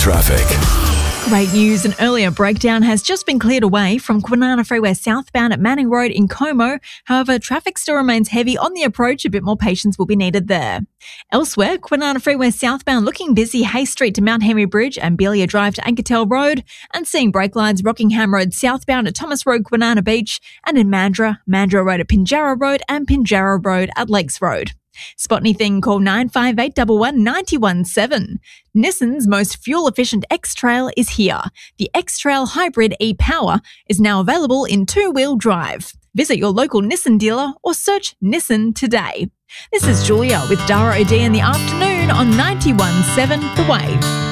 traffic. Great news, an earlier breakdown has just been cleared away from Kwinana Freeway southbound at Manning Road in Como. However, traffic still remains heavy on the approach. A bit more patience will be needed there. Elsewhere, Kwinana Freeway southbound looking busy Hay Street to Mount Henry Bridge and Belia Drive to Ankertel Road, and seeing brake lines Rockingham Road southbound at Thomas Road, Kwinana Beach, and in Mandurah Road at Pinjarra Road and Pinjarra Road at Lakes Road. Spot anything, call 958 11 917. Nissan's most fuel-efficient X-Trail is here. The X-Trail Hybrid e-Power is now available in two-wheel drive. Visit your local Nissan dealer or search Nissan today. This is Julia with Dara O'D in the afternoon on 91.7 The Wave.